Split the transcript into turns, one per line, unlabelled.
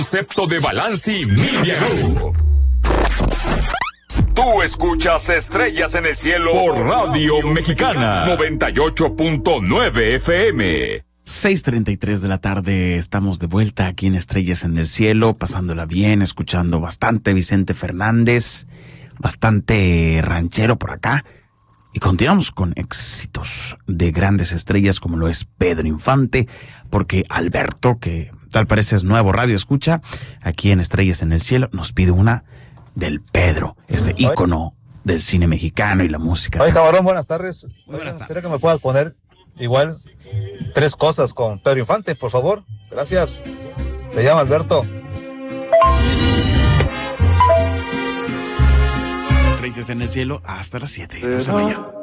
Concepto de Balance Media Group. Tú escuchas Estrellas en el Cielo por Radio Mexicana 98.9 FM.
6:33 de la tarde, estamos de vuelta aquí en Estrellas en el Cielo, pasándola bien, escuchando bastante Vicente Fernández, bastante ranchero por acá. Y continuamos con éxitos de grandes estrellas como lo es Pedro Infante, porque Alberto, que tal parece es nuevo radio escucha, aquí en Estrellas en el Cielo, nos pide una del Pedro, este ícono del cine mexicano y la música.
Oye, cabrón, buenas tardes.
Buenas tardes.
¿Será que me puedas poner igual 3 cosas con Pedro Infante, por favor? Gracias. Te llama Alberto.
Estrellas en el Cielo hasta las 7. No se vaya.